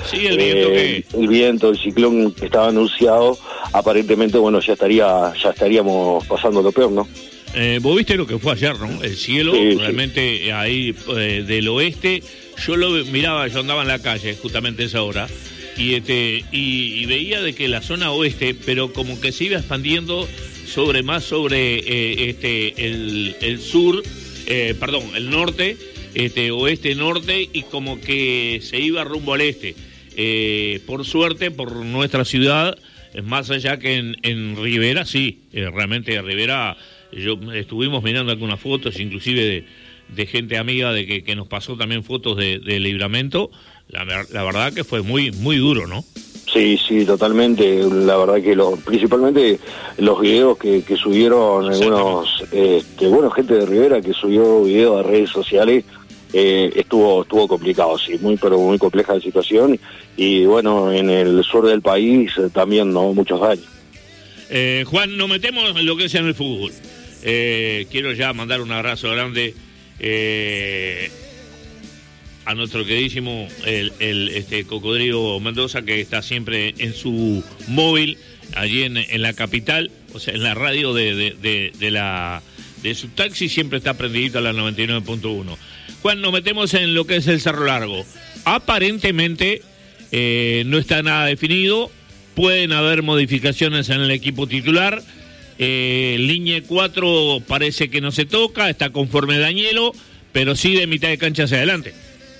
Sí, el viento el viento, el ciclón que estaba anunciado, aparentemente, bueno, ya estaríamos pasando lo peor, ¿no? Vos viste lo que fue ayer, ¿no? El cielo, sí, realmente sí. Ahí del oeste, yo lo miraba, yo andaba en la calle justamente a esa hora, y veía de que la zona oeste, pero como que se iba expandiendo sobre el sur, el norte, oeste-norte, y como que se iba rumbo al este. Por suerte, por nuestra ciudad, más allá que en Rivera, sí, realmente en Rivera, estuvimos mirando algunas fotos, inclusive de gente amiga de que nos pasó también fotos de Libramento. La verdad que fue muy, muy duro, ¿no? Sí, totalmente. La verdad que principalmente los videos que subieron algunos, gente de Rivera que subió videos a redes sociales, estuvo complicado, sí, pero muy compleja la situación. Y bueno, en el sur del país también, ¿no? Muchos daños. Juan, nos metemos en lo que es en el fútbol. Quiero ya mandar un abrazo grande a nuestro queridísimo el Cocodrilo Mendoza, que está siempre en su móvil allí en la capital, o sea, en la radio de su taxi, siempre está prendidito a la 99.1. Juan, nos metemos en lo que es el Cerro Largo. Aparentemente no está nada definido, pueden haber modificaciones en el equipo titular. Línea 4 parece que no se toca, está conforme Danielo, pero sí de mitad de cancha hacia adelante.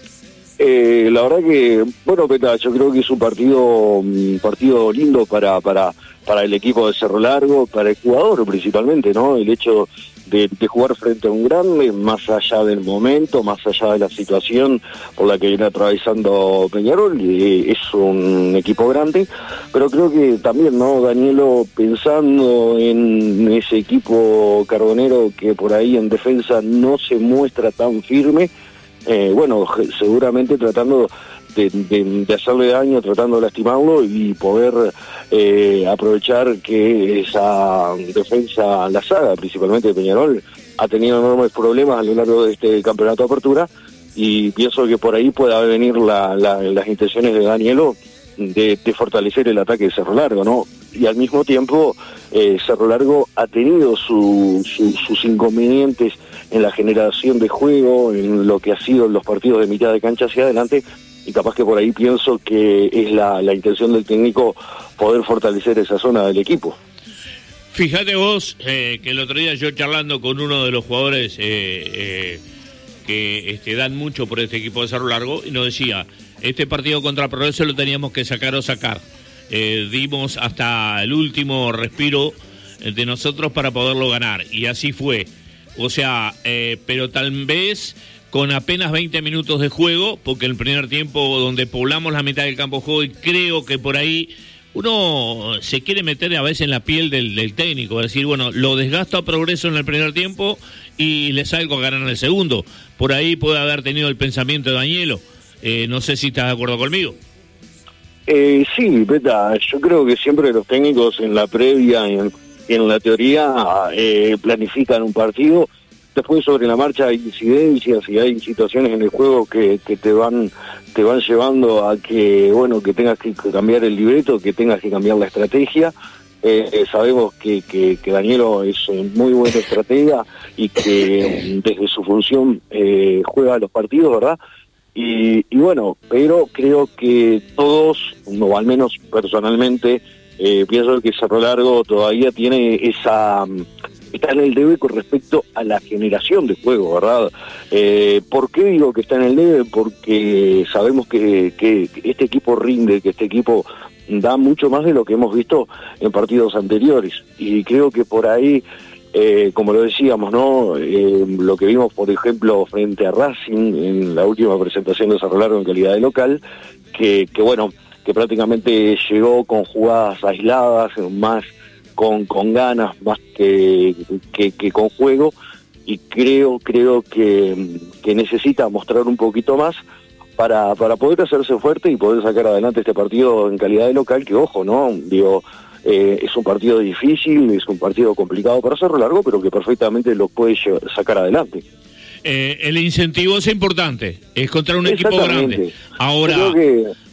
La verdad que, bueno, Peta, yo creo que es un partido lindo para el equipo de Cerro Largo, para el jugador principalmente, ¿no? El hecho de jugar frente a un grande, más allá del momento, más allá de la situación por la que viene atravesando Peñarol, es un equipo grande, pero creo que también, ¿no? Danielo, pensando en ese equipo carbonero que por ahí en defensa no se muestra tan firme, seguramente tratando de hacerle daño, tratando de lastimarlo y poder aprovechar que esa defensa, la saga principalmente de Peñarol, ha tenido enormes problemas a lo largo de este campeonato de apertura, y pienso que por ahí pueda venir las intenciones de Danielo de fortalecer el ataque de Cerro Largo, ¿no? Y al mismo tiempo Cerro Largo ha tenido sus inconvenientes en la generación de juego, en lo que ha sido los partidos de mitad de cancha hacia adelante, y capaz que por ahí pienso que es la intención del técnico poder fortalecer esa zona del equipo. Fíjate vos que el otro día yo charlando con uno de los jugadores que dan mucho por este equipo de Cerro Largo, y nos decía, este partido contra Progreso lo teníamos que sacar o sacar. Dimos hasta el último respiro de nosotros para poderlo ganar, y así fue. O sea, pero tal vez con apenas 20 minutos de juego, porque el primer tiempo donde poblamos la mitad del campo de juego, y creo que por ahí uno se quiere meter a veces en la piel del técnico, es decir, bueno, lo desgasto a Progreso en el primer tiempo y le salgo a ganar en el segundo. Por ahí puede haber tenido el pensamiento de Danielo. No sé si estás de acuerdo conmigo. Sí, Peta, yo creo que siempre los técnicos en la previa y en la teoría planifican un partido. Después sobre la marcha hay incidencias y hay situaciones en el juego que te van llevando a que, bueno, que tengas que cambiar el libreto, que tengas que cambiar la estrategia. Sabemos que Danielo es un muy buen estratega y que desde su función juega los partidos, ¿verdad? Y bueno, pero creo que todos, o al menos personalmente, pienso que Cerro Largo todavía tiene está en el debe con respecto a la generación de juego, ¿verdad? ¿Por qué digo que está en el debe? Porque sabemos que este equipo rinde, que este equipo da mucho más de lo que hemos visto en partidos anteriores, y creo que por ahí, como lo decíamos, ¿no? Lo que vimos, por ejemplo, frente a Racing en la última presentación de Cerro Largo en calidad de local, que prácticamente llegó con jugadas aisladas, más con ganas más que con juego, y creo que necesita mostrar un poquito más para poder hacerse fuerte y poder sacar adelante este partido en calidad de local, que ojo, ¿no? Digo, es un partido difícil, es un partido complicado para Cerro Largo, pero que perfectamente lo puede sacar adelante. El incentivo es importante, es contra un equipo grande. Ahora,